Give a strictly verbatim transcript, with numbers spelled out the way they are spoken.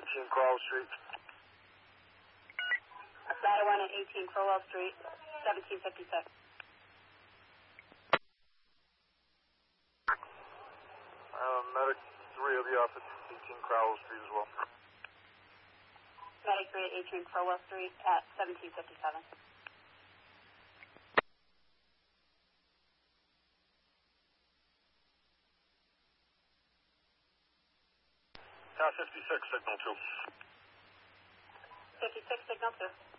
eighteen Crowell Street. Ladder one at eighteen Crowell Street, seventeen fifty-six. Uh, medic three of the office, eighteen Crowell Street as well. Medic three at eighteen Crowell Street at seventeen fifty-seven. Tower fifty-six, signal two. fifty-six, signal two.